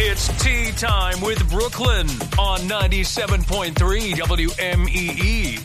It's tea time with Brooklyn on 97.3 WMEE.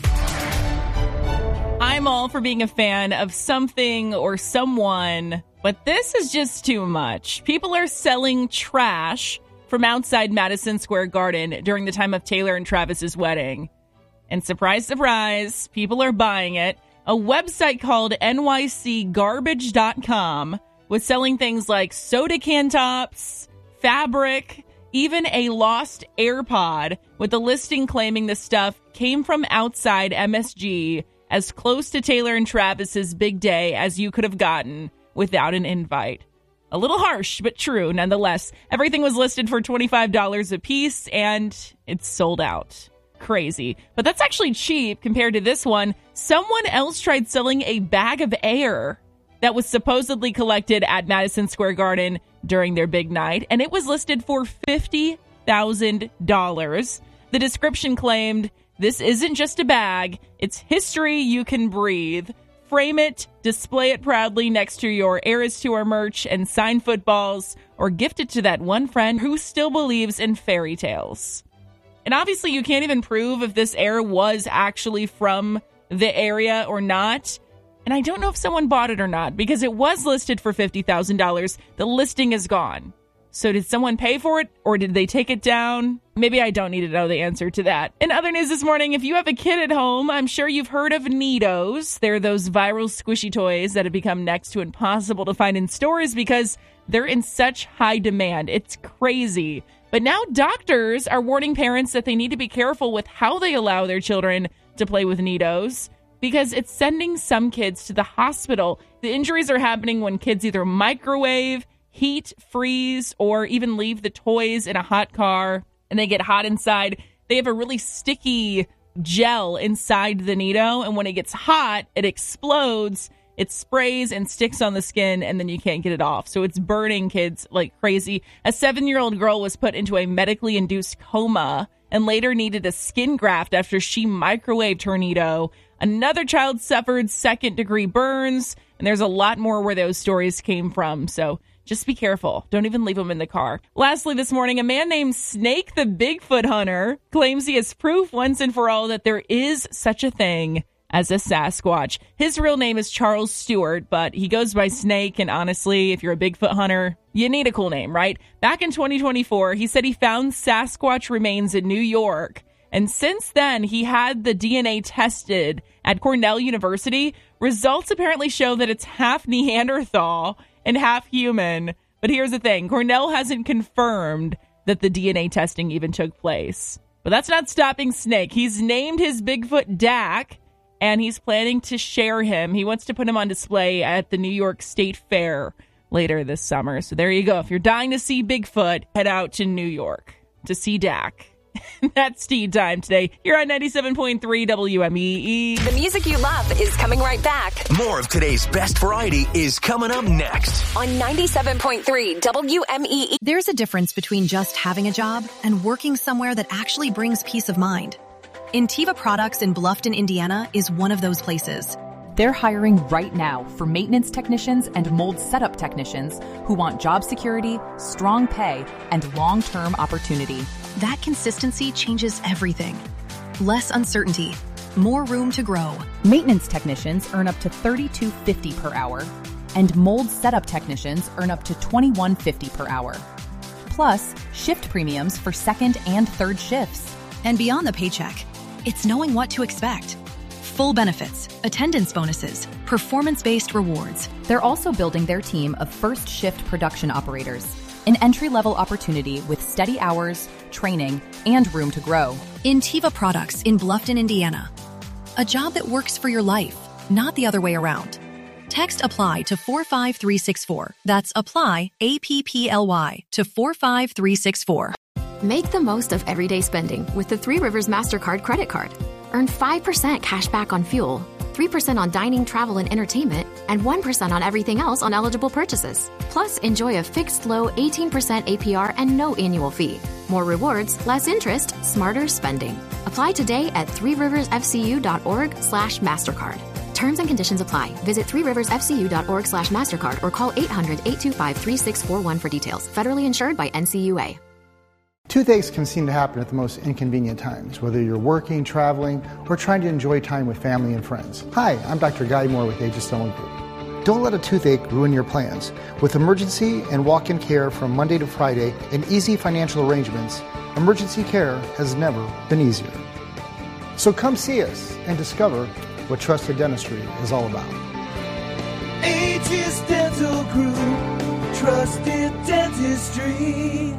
I'm all for being a fan of something or someone, but this is just too much. People are selling trash from outside Madison Square Garden during the time of Taylor and Travis's wedding. And surprise, surprise, people are buying it. A website called nycgarbage.com was selling things like soda can tops, fabric, even a lost AirPod, with the listing claiming the stuff came from outside MSG, as close to Taylor and Travis's big day as you could have gotten without an invite. A little harsh, but true nonetheless. Everything was listed for $25 a piece, and it's sold out. Crazy. But that's actually cheap compared to this one. Someone else tried selling a bag of air that was supposedly collected at Madison Square Garden during their big night, and it was listed for $50,000. The description claimed, "This isn't just a bag, it's history you can breathe. Frame it, display it proudly next to your Eras Tour merch and sign footballs, or gift it to that one friend who still believes in fairy tales." And obviously you can't even prove if this air was actually from the area or not. And I don't know if someone bought it or not, because it was listed for $50,000. The listing is gone. So did someone pay for it, or did they take it down? Maybe I don't need to know the answer to that. In other news this morning, if you have a kid at home, I'm sure you've heard of Neatos. They're those viral squishy toys that have become next to impossible to find in stores because they're in such high demand. It's crazy. But now doctors are warning parents that they need to be careful with how they allow their children to play with Neatos, because it's sending some kids to the hospital. The injuries are happening when kids either microwave, heat, freeze, or even leave the toys in a hot car and they get hot inside. They have a really sticky gel inside the Neato, and when it gets hot, it explodes. It sprays and sticks on the skin, and then you can't get it off. So it's burning kids like crazy. A 7-year-old girl was put into a medically induced coma and later needed a skin graft after she microwaved her Neato. Another child suffered second-degree burns, and there's a lot more where those stories came from. So just be careful. Don't even leave them in the car. Lastly this morning, a man named Snake the Bigfoot Hunter claims he has proof once and for all that there is such a thing as a Sasquatch. His real name is Charles Stewart, but he goes by Snake, and honestly, if you're a Bigfoot hunter, you need a cool name, right? Back in 2024, he said he found Sasquatch remains in New York, and since then, he had the DNA tested at Cornell University. Results apparently show that it's half Neanderthal and half human. But here's the thing, Cornell hasn't confirmed that the DNA testing even took place. But that's not stopping Snake. He's named his Bigfoot Dak, and he's planning to share him. He wants to put him on display at the New York State Fair later this summer. So there you go. If you're dying to see Bigfoot, head out to New York to see Dak. That's tea time today. You're on 97.3 WMEE. The music you love is coming right back. More of today's best variety is coming up next On 97.3 WMEE. There's a difference between just having a job and working somewhere that actually brings peace of mind. Intiva Products in Bluffton, Indiana is one of those places. They're hiring right now for maintenance technicians and mold setup technicians who want job security, strong pay, and long-term opportunity. That consistency changes everything. Less uncertainty, more room to grow. Maintenance technicians earn up to $32.50 per hour, and mold setup technicians earn up to $21.50 per hour. Plus, shift premiums for second and third shifts. And beyond the paycheck, it's knowing what to expect. Full benefits, attendance bonuses, performance-based rewards. They're also building their team of first shift production operators, an entry-level opportunity with steady hours, training, and room to grow. Intiva Products in Bluffton, Indiana. A job that works for your life, not the other way around. Text APPLY to 45364. That's APPLY, APPLY, to 45364. Make the most of everyday spending with the Three Rivers MasterCard credit card. Earn 5% cash back on fuel, 3% on dining, travel, and entertainment, and 1% on everything else on eligible purchases. Plus, enjoy a fixed low 18% APR and no annual fee. More rewards, less interest, smarter spending. Apply today at threeriversfcu.org/MasterCard. Terms and conditions apply. Visit threeriversfcu.org/MasterCard or call 800-825-3641 for details. Federally insured by NCUA. Toothaches can seem to happen at the most inconvenient times, whether you're working, traveling, or trying to enjoy time with family and friends. Hi, I'm Dr. Guy Moore with Aegis Dental Group. Don't let a toothache ruin your plans. With emergency and walk-in care from Monday to Friday and easy financial arrangements, emergency care has never been easier. So come see us and discover what trusted dentistry is all about. Aegis Dental Group, trusted dentistry.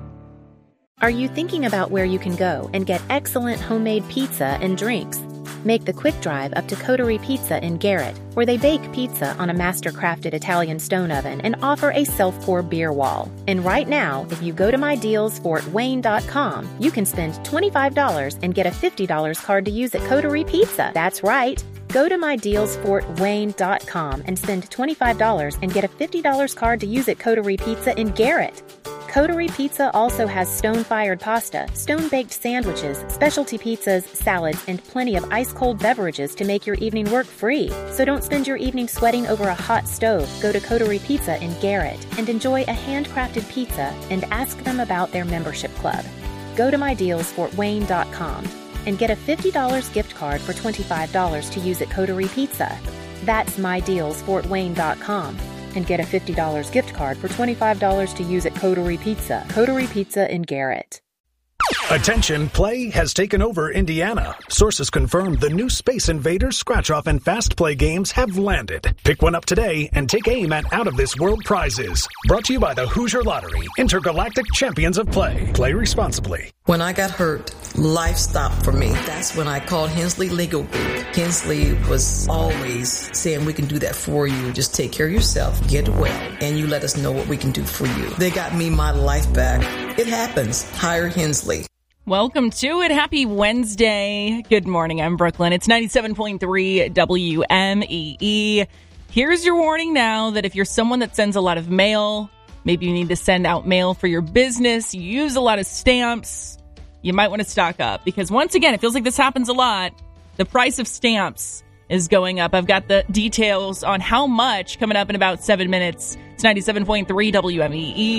Are you thinking about where you can go and get excellent homemade pizza and drinks? Make the quick drive up to Coterie Pizza in Garrett, where they bake pizza on a master-crafted Italian stone oven and offer a self-pour beer wall. And right now, if you go to mydealsfortwayne.com, you can spend $25 and get a $50 card to use at Coterie Pizza. That's right. Go to mydealsfortwayne.com and spend $25 and get a $50 card to use at Coterie Pizza in Garrett. Coterie Pizza also has stone-fired pasta, stone-baked sandwiches, specialty pizzas, salads, and plenty of ice-cold beverages to make your evening work free. So don't spend your evening sweating over a hot stove. Go to Coterie Pizza in Garrett and enjoy a handcrafted pizza and ask them about their membership club. Go to mydealsfortwayne.com and get a $50 gift card for $25 to use at Coterie Pizza. That's mydealsfortwayne.com. And get a $50 gift card for $25 to use at Coterie Pizza. Coterie Pizza in Garrett. Attention, play has taken over Indiana. Sources confirm the new Space Invaders scratch-off and fast play games have landed. Pick one up today and take aim at out-of-this-world prizes. Brought to you by the Hoosier Lottery, intergalactic champions of play. Play responsibly. When I got hurt, life stopped for me. That's when I called Hensley Legal Group. Hensley was always saying, we can do that for you. Just take care of yourself, get well, and you let us know what we can do for you. They got me my life back. It happens. Hire Hensley. Welcome to it. Happy Wednesday. Good morning. I'm Brooklyn. It's 97.3 WMEE. Here's your warning now that if you're someone that sends a lot of mail, maybe you need to send out mail for your business, you use a lot of stamps, you might want to stock up. Because once again, it feels like this happens a lot. The price of stamps is going up. I've got the details on how much coming up in about 7 minutes. It's 97.3 WMEE.